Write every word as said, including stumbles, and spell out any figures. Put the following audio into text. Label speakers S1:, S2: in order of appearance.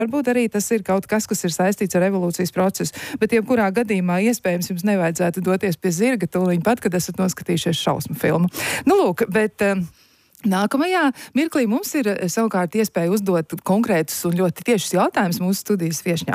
S1: Varbūt arī tas ir kaut kas, kas ir saistīts ar evolūcijas procesu, bet jebkurā gadījumā iespējams jums nevajadzētu doties pie zirga tūliņ pat, kad esat noskatījušies šausmu filmu. Nu, lūk, bet um, nākamajā mirklī mums ir savukārt iespēja uzdot konkrētus un ļoti tiešus jautājumus mūsu studijas viešņām.